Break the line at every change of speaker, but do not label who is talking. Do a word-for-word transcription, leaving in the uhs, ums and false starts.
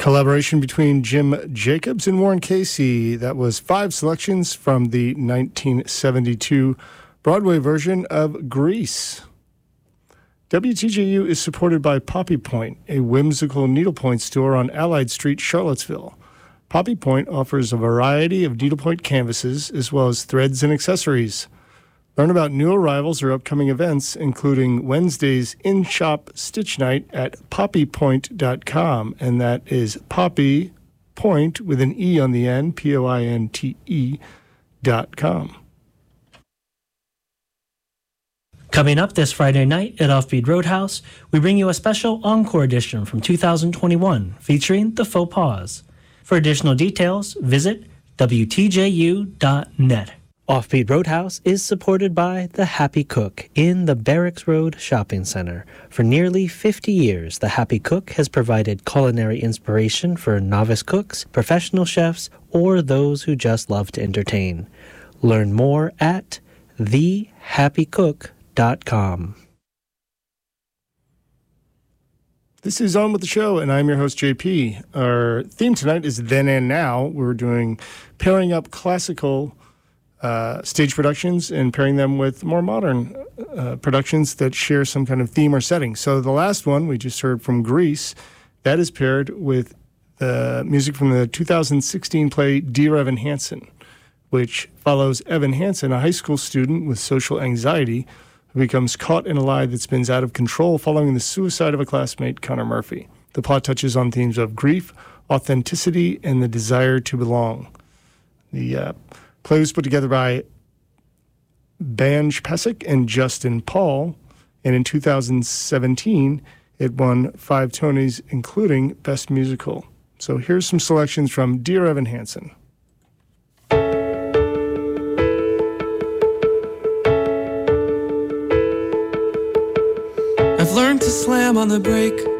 Collaboration between Jim Jacobs and Warren Casey. That was five selections from the nineteen seventy-two Broadway version of Grease. W T J U is supported by Poppy Point, a whimsical needlepoint store on Allied Street, Charlottesville. Poppy Point offers a variety of needlepoint canvases as well as threads and accessories. Learn about new arrivals or upcoming events, including Wednesday's in-shop stitch night at poppy point dot com, and that is Poppy Point with an E on the end, P O I N T E dot com.
Coming up this Friday night at Offbeat Roadhouse, we bring you a special encore edition from two thousand twenty-one featuring The Faux Pause. For additional details, visit W T J U dot net. Offbeat Roadhouse is supported by The Happy Cook in the Barracks Road Shopping Center. For nearly fifty years, The Happy Cook has provided culinary inspiration for novice cooks, professional chefs, or those who just love to entertain. Learn more at the happy cook dot com.
This is On With the Show, and I'm your host, J P. Our theme tonight is Then and Now. We're doing pairing up classical Uh, stage productions and pairing them with more modern uh, productions that share some kind of theme or setting. So the last one we just heard from Grease, that is paired with the music from the two thousand sixteen play Dear Evan Hansen, which follows Evan Hansen, a high school student with social anxiety who becomes caught in a lie that spins out of control following the suicide of a classmate, Connor Murphy. The plot touches on themes of grief, authenticity, and the desire to belong. The uh, play was put together by Banj Pesek and Justin Paul, and in two thousand seventeen, it won five Tonys, including Best Musical. So here's some selections from Dear Evan Hansen.
I've learned to slam on the brake